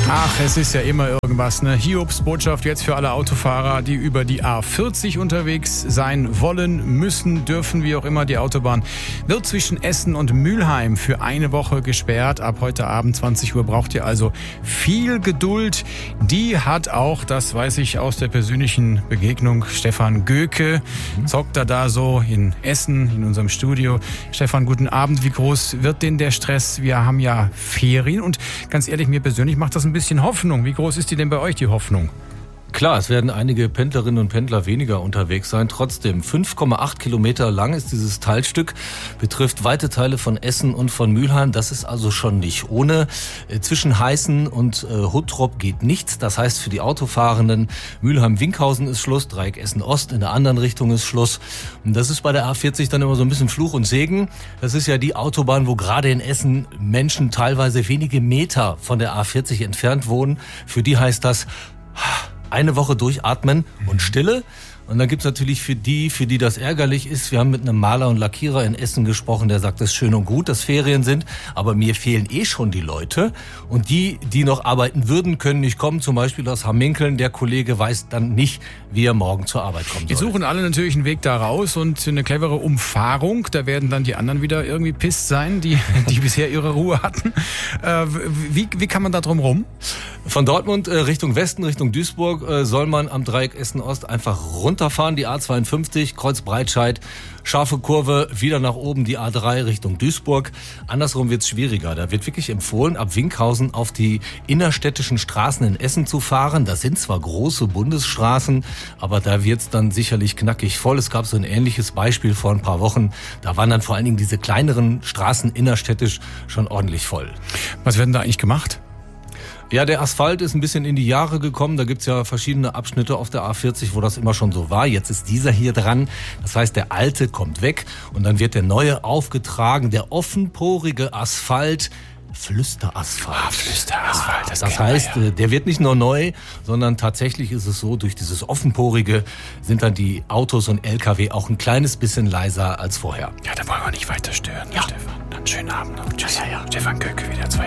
Ach, es ist ja immer irgendwas, ne? Hiobsbotschaft jetzt für alle Autofahrer, die über die A40 unterwegs sein wollen, müssen, dürfen, wie auch immer. Die Autobahn wird zwischen Essen und Mülheim für eine Woche gesperrt. Ab heute Abend 20 Uhr braucht ihr also viel Geduld. Die hat auch, das weiß ich aus der persönlichen Begegnung, Stefan Göke. Zockt er da so in Essen, in unserem Studio. Stefan, guten Abend. Wie groß wird denn der Stress? Wir haben ja Ferien und ganz ehrlich, mir persönlich macht das ein bisschen Hoffnung. Wie groß ist die denn bei euch, die Hoffnung? Klar, es werden einige Pendlerinnen und Pendler weniger unterwegs sein. Trotzdem, 5,8 Kilometer lang ist dieses Teilstück, betrifft weite Teile von Essen und von Mülheim. Das ist also schon nicht ohne. Zwischen Heißen und Huttrop geht nichts. Das heißt, für die Autofahrenden, Mülheim-Winkhausen ist Schluss, Dreieck Essen-Ost, in der anderen Richtung ist Schluss. Und das ist bei der A40 dann immer so ein bisschen Fluch und Segen. Das ist ja die Autobahn, wo gerade in Essen Menschen teilweise wenige Meter von der A40 entfernt wohnen. Für die heißt das eine Woche durchatmen und Stille. Und dann gibt's natürlich für die das ärgerlich ist. Wir haben mit einem Maler und Lackierer in Essen gesprochen, der sagt, es ist schön und gut, dass Ferien sind, aber mir fehlen schon die Leute. Und die noch arbeiten würden, können nicht kommen. Zum Beispiel aus Hamminkeln. Der Kollege weiß dann nicht, wie er morgen zur Arbeit kommen soll. Wir suchen alle natürlich einen Weg da raus und eine clevere Umfahrung. Da werden dann die anderen wieder irgendwie pisst sein, die bisher ihre Ruhe hatten. Wie kann man da drum rum? Von Dortmund Richtung Westen, Richtung Duisburg, soll man am Dreieck Essen-Ost einfach runterfahren, die A52, Kreuz Breitscheid, scharfe Kurve, wieder nach oben die A3 Richtung Duisburg. Andersrum wird's schwieriger. Da wird wirklich empfohlen, ab Winkhausen auf die innerstädtischen Straßen in Essen zu fahren. Das sind zwar große Bundesstraßen, aber da wird's dann sicherlich knackig voll. Es gab so ein ähnliches Beispiel vor ein paar Wochen. Da waren dann vor allen Dingen diese kleineren Straßen innerstädtisch schon ordentlich voll. Was werden da eigentlich gemacht? Ja, der Asphalt ist ein bisschen in die Jahre gekommen. Da gibt's ja verschiedene Abschnitte auf der A40, wo das immer schon so war. Jetzt ist dieser hier dran. Das heißt, der alte kommt weg und dann wird der neue aufgetragen. Der offenporige Asphalt, Flüsterasphalt. Flüsterasphalt. Das heißt, der wird nicht nur neu, sondern tatsächlich ist es so, durch dieses Offenporige sind dann die Autos und LKW auch ein kleines bisschen leiser als vorher. Ja, da wollen wir nicht weiter stören, ja. Stefan. Dann schönen Abend noch. Tschüss. Ja. Stefan Göke wieder 2.